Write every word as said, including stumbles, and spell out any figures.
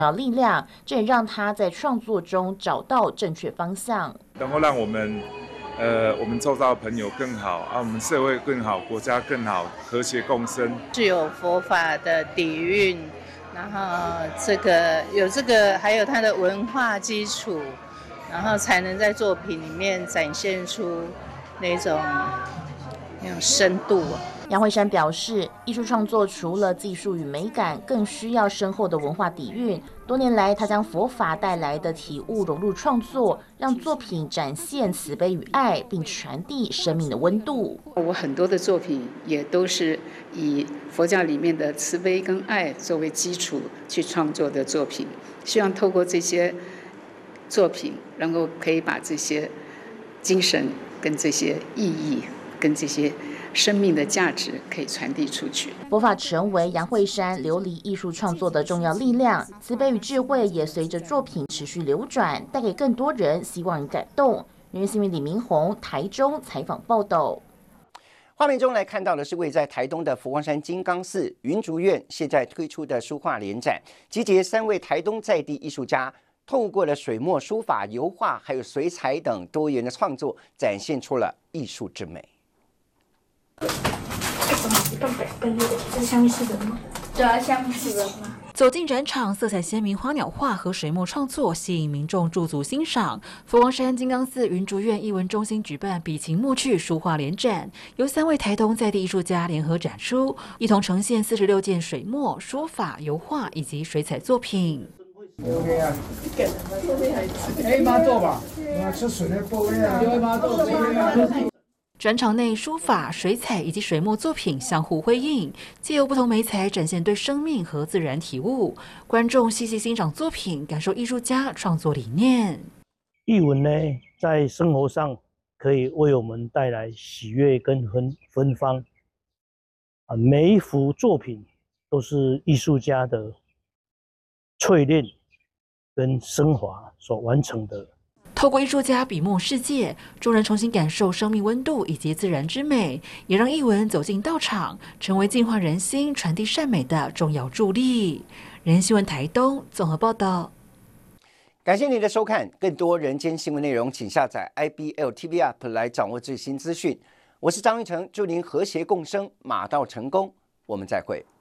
力量，这也让他在创作中找到正确方向， 能够让我们，呃，我们周遭的朋友更好啊，我们社会更好，国家更好，和谐共生。 是有佛法的底蕴，然后这个有这个，还有它的文化基础，然后才能在作品里面展现出那种那种深度。 杨惠珊表示，艺术创作除了技术与美感，更需要深厚的文化底蕴。多年来，他将佛法带来的体悟融入创作，让作品展现慈悲与爱，并传递生命的温度。 我很多的作品也都是以佛教里面的慈悲跟爱作为基础去创作的作品，希望透过这些作品，能够可以把这些精神跟这些意义跟这些生命的价值可以传递出去。 佛法成为杨惠珊琉璃艺术创作的重要力量，慈悲与智慧也随着作品持续流转，带给更多人希望与感动。原新闻李明宏台中采访报道。 画面中来看到的是位在台东的佛光山金刚寺云竹院现在推出的书画联展，集结三位台东在地艺术家，透过了水墨书法、油画还有水彩等多元的创作，展现出了艺术之美。 这像是人吗？对啊，像是人吗？ 走进展场，色彩鲜明花鸟画和水墨创作吸引民众驻足欣赏。佛光山金刚寺云竹院艺文中心举办笔情墨趣书画联展，由三位台东在地艺术家联合展出，一同呈现四十六件水墨、书法、油画以及水彩作品。 OK 啊，可以吗？做吧，我吃水的部位啊，可以吗？做展场内书法、水彩以及水墨作品相互辉映，借由不同媒材展现对生命和自然体悟。观众细细欣赏作品，感受艺术家创作理念。 艺文呢，在生活上可以为我们带来喜悦跟芬芬芳。啊，每一幅作品都是艺术家的淬炼跟升华所完成的。 透过艺术家笔墨世界，众人重新感受生命温度以及自然之美，也让艺文走进道场，成为净化人心、传递善美的重要助力。人新闻台东综合报道。 感谢您的收看，更多人间新闻内容，请下载 I B L T V App 来掌握最新资讯。我是张玉成，祝您和谐共生，马到成功。我们再会。